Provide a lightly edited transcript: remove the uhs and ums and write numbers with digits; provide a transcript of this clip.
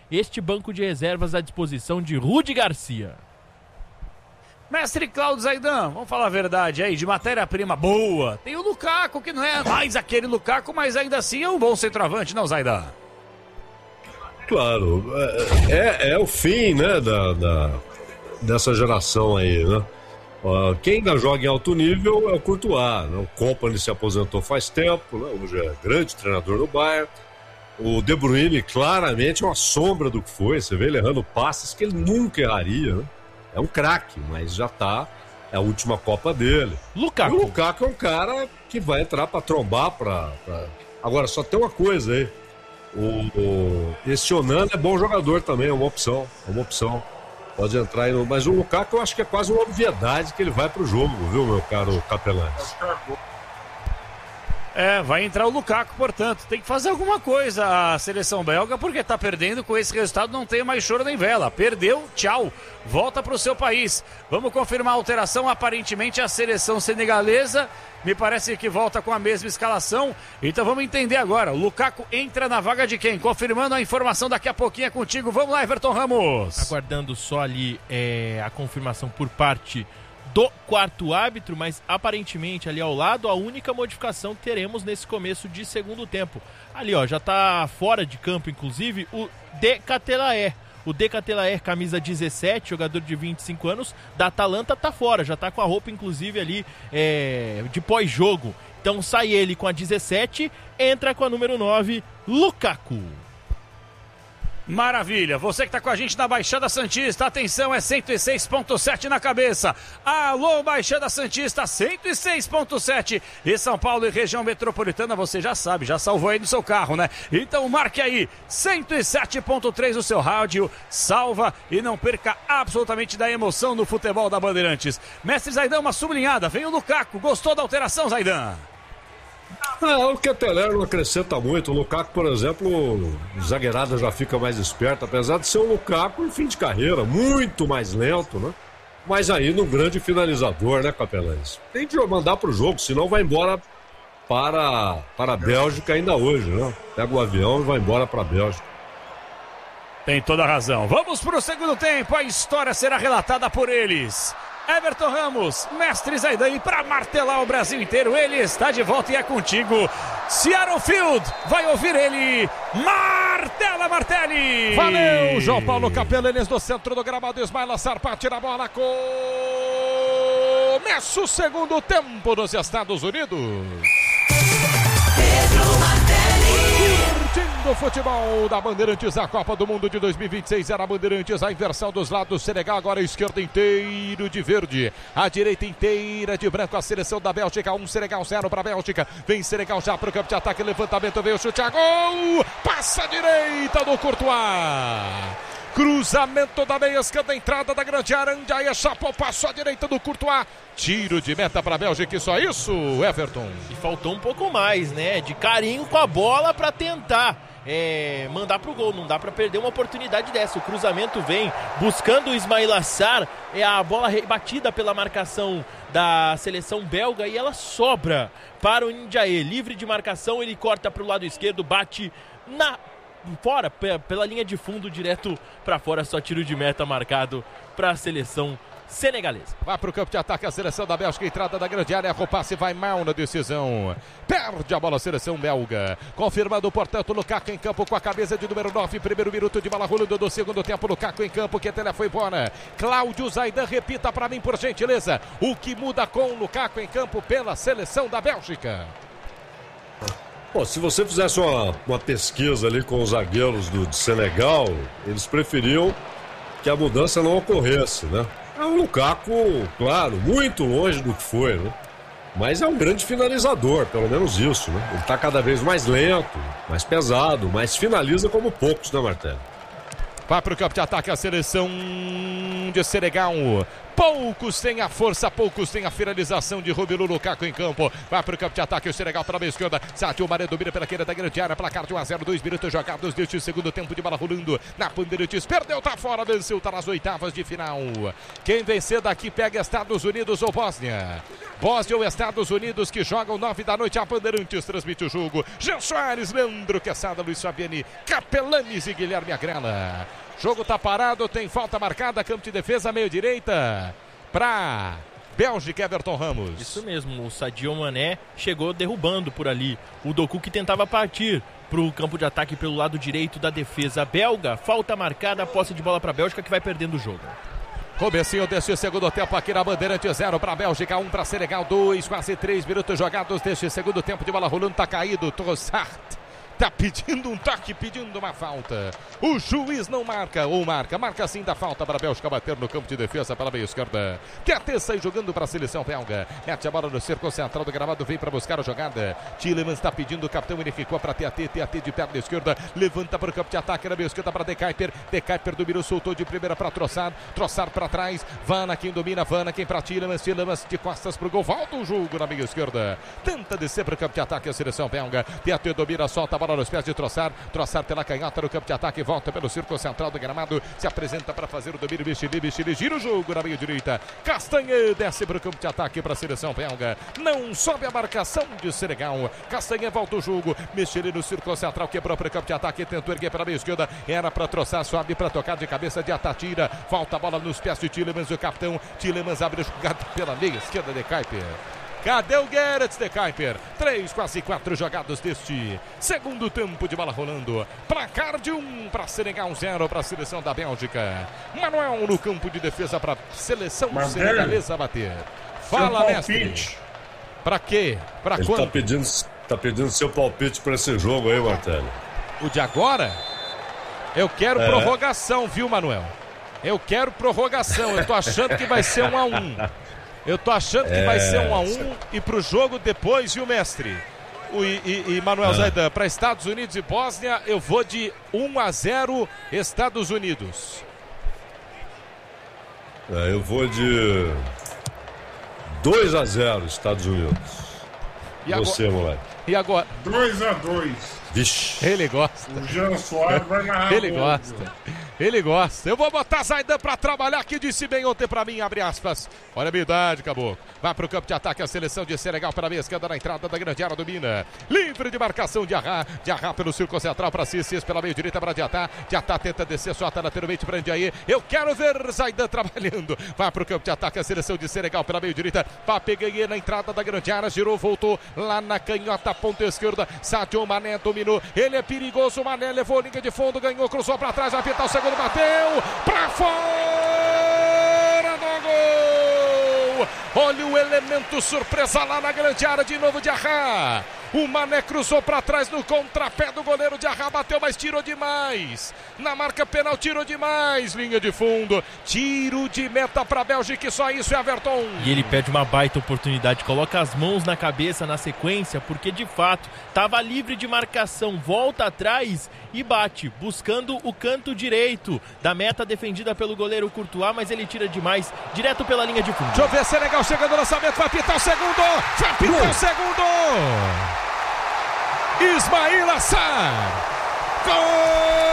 este banco de reservas à disposição de Rudi Garcia. Mestre Cláudio Zaidan, vamos falar a verdade aí, de matéria-prima boa. Tem o Lukaku, que não é mais aquele Lukaku, mas ainda assim é um bom centroavante, não, Zaidan? Claro, é o fim, né, dessa geração aí, né? Quem ainda joga em alto nível é o Courtois, né? O Kompany se aposentou faz tempo, né? Hoje é grande treinador no Bayern. O De Bruyne claramente é uma sombra do que foi, você vê ele errando passes que ele nunca erraria, né? É um craque, mas já tá. É a última Copa dele. Lukaku. E o Lukaku é um cara que vai entrar pra trombar. Agora, só tem uma coisa aí. Esse Onana é bom jogador também, é uma opção. Pode entrar aí no. Mas o Lukaku eu acho que é quase uma obviedade que ele vai pro jogo, viu, meu caro Capelães? Vai entrar o Lukaku, portanto, tem que fazer alguma coisa a seleção belga, porque tá perdendo, com esse resultado não tem mais choro nem vela, perdeu, tchau, volta pro seu país. Vamos confirmar a alteração, aparentemente a seleção senegalesa, me parece que volta com a mesma escalação, então vamos entender agora, o Lukaku entra na vaga de quem? Confirmando a informação daqui a pouquinho é contigo, vamos lá, Everton Ramos. Aguardando só ali a confirmação por parte do quarto árbitro, mas aparentemente ali ao lado a única modificação que teremos nesse começo de segundo tempo. Ali já tá fora de campo inclusive o De Ketelaere. O De Ketelaere, camisa 17, jogador de 25 anos, da Atalanta, tá fora, já tá com a roupa inclusive ali de pós-jogo. Então sai ele com a 17, entra com a número 9, Lukaku. Maravilha, você que está com a gente na Baixada Santista, atenção, é 106.7 na cabeça. Alô, Baixada Santista, 106.7. E São Paulo e região metropolitana, você já sabe, já salvou aí no seu carro, né? Então marque aí, 107.3 o seu rádio, salva e não perca absolutamente da emoção no futebol da Bandeirantes. Mestre Zaidan, uma sublinhada, vem o Lukaku, gostou da alteração, Zaidan? O Ketelaere não acrescenta muito. O Lukaku, por exemplo, o zagueirada já fica mais esperto, apesar de ser um Lukaku em fim de carreira, muito mais lento, né? Mas aí no grande finalizador, né, Capelães? Tem que mandar pro jogo, senão vai embora para a Bélgica ainda hoje, né? Pega o avião e vai embora para a Bélgica. Tem toda a razão. Vamos pro segundo tempo, a história será relatada por eles. Everton Ramos, Mestre Zaidan, e para martelar o Brasil inteiro, ele está de volta e é contigo. Seattle Field, vai ouvir ele, Martela Martelli. Valeu, João Paulo Capelães do centro do gramado, Ismael Assar parte na bola, começa o segundo tempo nos Estados Unidos. Pedro Martelli. Curtindo o futebol da Bandeirantes, a Copa do Mundo de 2026 era a Bandeirantes, a inversão dos lados, Senegal agora a esquerda inteiro de verde, a direita inteira de branco, a seleção da Bélgica, 1, Senegal 0 para a Bélgica, vem Senegal já para o campo de ataque, levantamento, veio o chute a gol, passa a direita do Courtois. Cruzamento da meia esquerda, entrada da grande área, Ndiaye chapou, passou à direita do Courtois. Tiro de meta para a Bélgica, e só isso, Everton. E faltou um pouco mais, né? De carinho com a bola para tentar mandar pro gol. Não dá para perder uma oportunidade dessa. O cruzamento vem buscando o Ismael Assar. A bola rebatida pela marcação da seleção belga e ela sobra para o Ndiaye. Livre de marcação, ele corta para o lado esquerdo, bate fora, pela linha de fundo, direto para fora, só tiro de meta marcado para a seleção senegalesa. Vai para o campo de ataque a seleção da Bélgica, entrada da grande área, o passe vai mal na decisão, perde a bola a seleção belga, confirmando portanto Lukaku em campo com a cabeça de número 9, primeiro minuto de bola rolando do segundo tempo, Lukaku em campo, Ketelaere foi embora. Cláudio Zaidan, repita para mim por gentileza, o que muda com o Lukaku em campo pela seleção da Bélgica? Se você fizesse uma pesquisa ali com os zagueiros do Senegal, eles preferiam que a mudança não ocorresse, né? O Lukaku, claro, muito longe do que foi, né? Mas é um grande finalizador, pelo menos isso, né? Ele tá cada vez mais lento, mais pesado, mas finaliza como poucos, né, Martelo? Vai para o campo de ataque a seleção de Senegal. Poucos têm a força, poucos têm a finalização de Romelu Lukaku em campo. Vai para o campo de ataque, o Senegal para a esquerda. Sadio Mané domina pela queira da grande área. Placar de 1-0, 2 minutos jogados deste segundo tempo de bola rolando. Na Bandeirantes, perdeu, tá fora, venceu, tá nas oitavas de final. Quem vencer daqui pega Estados Unidos ou Bósnia. Bósnia ou Estados Unidos que jogam 9 da noite. A Bandeirantes transmite o jogo. Jean Soares, Leandro Quesada, Luiz Fabiani, Capelanes e Guilherme Agrela. Jogo tá parado, tem falta marcada, campo de defesa, meio direita, para Bélgica, Everton Ramos. Isso mesmo, o Sadio Mané chegou derrubando por ali o Doku, que tentava partir para o campo de ataque pelo lado direito da defesa belga. Falta marcada, posse de bola para a Bélgica, que vai perdendo o jogo. Comecinho deste segundo tempo aqui na Bandeirante, 0 para a Bélgica, 1 para Senegal, 2, quase 3 minutos jogados deste segundo tempo de bola rolando, tá caído, Trossard. Tá pedindo um toque, pedindo uma falta. O juiz não marca, ou marca sim da falta para a Bélgica bater no campo de defesa pela meia esquerda. Tete sai jogando para a seleção belga. Mete a bola no círculo central do gramado, vem para buscar a jogada. Tielemans está pedindo, o capitão ele ficou para Tete de perna esquerda. Levanta para o campo de ataque na meia esquerda para De Kuyper dominou, soltou de primeira para Trossard para trás. Vana quem domina, Vana quem para Tielemans de costas para o gol. Volta o jogo na meia esquerda. Tenta descer para o campo de ataque a seleção belga. Tete domina, solta a bola nos pés de Trossard pela canhota no campo de ataque, volta pelo círculo central do gramado, se apresenta para fazer o domínio. Micheli gira o jogo na meia direita. Castanhe desce para o campo de ataque para a seleção belga. Não sobe a marcação de Senegal. Castanhe volta o jogo. Micheli no círculo central, quebrou para o campo de ataque, tentou erguer para a meia esquerda. Era para Trossard, sobe para tocar de cabeça de Atatira. Volta a bola nos pés de Tielemans, o capitão. Tielemans abre a jogada pela meia esquerda de Kuyper. Cadê o Gerets de Kuyper? 3, quase 4 jogados deste segundo tempo de bola rolando. Placar de 1 para Senegal, 0 para a seleção da Bélgica. Manuel no campo de defesa para a seleção senegalesa bater. Fala, mestre. Para quê? Para quando? Tá pedindo seu palpite para esse jogo aí, Martelli. O de agora? Eu quero prorrogação, viu, Manuel? Eu quero prorrogação. Eu tô achando que vai ser 1-1. Eu tô achando que vai ser 1-1 e pro jogo depois, viu, mestre? E Manuel Zaidan, para Estados Unidos e Bósnia, eu vou de 1-0 Estados Unidos. Eu vou de 2-0 Estados Unidos. E você, moleque? E agora? 2-2. Vixe. Ele gosta. O Jean Soares vai narrar. Ele gosta. Ele gosta. Eu vou botar Zaidan pra trabalhar, que disse bem ontem pra mim, abre aspas. Olha a minha idade, caboclo. Vai pro campo de ataque a seleção de Senegal para a meia esquerda na entrada da grande área, domina. Livre de marcação de Arra pelo círculo central para Cissis, pela meia direita para Diatá. Diatá tenta descer, solta lateralmente para Ndiaye. Eu quero ver Zaidan trabalhando. Vai pro campo de ataque a seleção de Senegal pela meia direita. Papegaye na entrada da grande área, girou, voltou lá na canhota, ponta esquerda. Sadio Mané dominou. Ele é perigoso, Mané levou linha de fundo, ganhou, cruzou para trás, vai pintar o segundo, bateu para fora do gol. Olha o elemento surpresa lá na grande área, de novo de Arra. O Mané cruzou para trás no contrapé do goleiro de Arra, bateu, mas tirou demais. Na marca penal, tirou demais. Linha de fundo, tiro de meta para a Bélgica, e só isso, é Everton. E ele perde uma baita oportunidade, coloca as mãos na cabeça na sequência, porque de fato estava livre de marcação, volta atrás e bate, buscando o canto direito da meta defendida pelo goleiro Courtois, mas ele tira demais, direto pela linha de fundo. Deixa eu ver, Senegal chegando no lançamento, vai pintar o segundo, vai pintar o segundo. Ismail Assar. Gol!